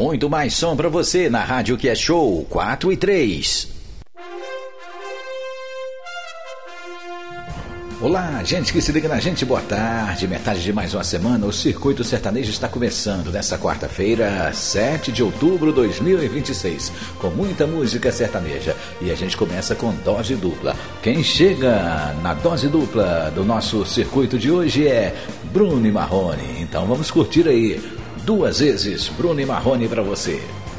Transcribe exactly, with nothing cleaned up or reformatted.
Muito mais som pra você na Rádio Que É Show quatro e três. Olá, gente que se liga na gente, boa tarde, metade de mais uma semana, o Circuito Sertanejo está começando nessa quarta-feira, sete de outubro de dois mil e vinte e seis, com muita música sertaneja, e a gente começa com dose dupla. Quem chega na dose dupla do nosso circuito de hoje é Bruno e Marrone, então vamos curtir aí, duas vezes Bruno e Marrone pra você.